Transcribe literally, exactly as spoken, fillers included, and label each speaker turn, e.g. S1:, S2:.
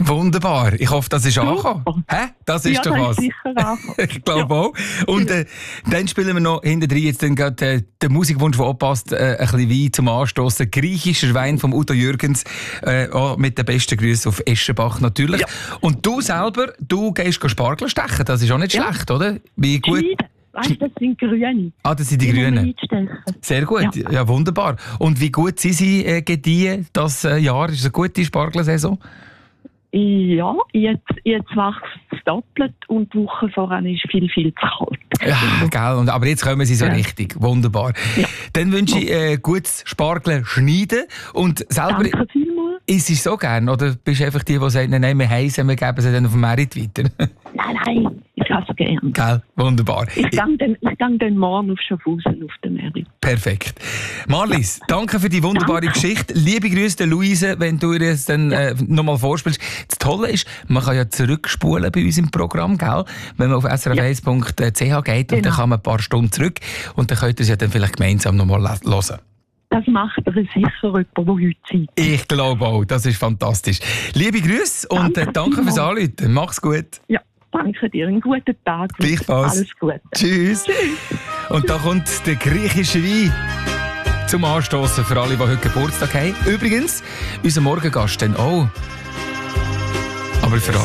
S1: Wunderbar. Ich hoffe, das ist angekommen. Hä? Das ist
S2: ja,
S1: doch
S2: das
S1: was.
S2: Ist sicher angekommen.
S1: Ich glaube
S2: ja.
S1: auch. Und äh, dann spielen wir noch hinten jetzt dann gerade äh, den Musikwunsch, der anpasst, äh, ein bisschen Wein zum Anstossen. Griechischer Wein vom Udo Jürgens, äh, auch mit den besten Grüßen auf Eschenbach natürlich. Ja. Und du selber, du gehst Spargel stechen, das ist auch nicht ja. schlecht, oder? Wie gut.
S2: Schneiden. Weißt du, das sind Grüne.
S1: Ah, das sind die, die Grünen. Sehr gut, ja. ja, wunderbar. Und wie gut sind sie äh, gediehen, das äh, Jahr? Ist es eine gute Spargelsaison?
S2: Ja, jetzt, jetzt wächst es doppelt und die Woche voran ist viel, viel zu kalt.
S1: Ja, gell. Und, aber jetzt kommen sie so ja. richtig. Wunderbar. Ja. Dann wünsche ich äh, gutes Spargel schneiden. Und selber
S2: Danke vielmals.
S1: Isst du so gern? Oder bist du einfach die, die sagen, nein, wir heißen, wir geben sie dann auf dem Merit weiter?
S2: Nein, nein, ich esse gern.
S1: Gell, wunderbar.
S2: Ich gehe dann, dann morgen auf Schaffhausen auf den Merit.
S1: Perfekt. Marlies, danke für die wunderbare danke. Geschichte. Liebe Grüße der Luise, wenn du dir das dann ja. äh, nochmal vorspielst. Das Tolle ist, man kann ja zurückspulen bei uns im Programm, gell? Wenn man auf s r f eins punkt c h geht genau. und dann kann man ein paar Stunden zurück und dann könnt ihr es ja dann vielleicht gemeinsam nochmal hören.
S2: Das macht er sicher jemand, der heute Zeit hat.
S1: Ich glaube auch, das ist fantastisch. Liebe Grüße und danke, danke fürs Anrufen. Mach's gut.
S2: Ja, danke dir. Einen guten Tag.
S1: Gleichfalls.
S2: Alles Gute.
S1: Tschüss.
S2: Tschüss.
S1: Und da kommt der griechische Wein zum Anstossen für alle, die heute Geburtstag haben. Übrigens, unser Morgengast dann auch. Aber für alle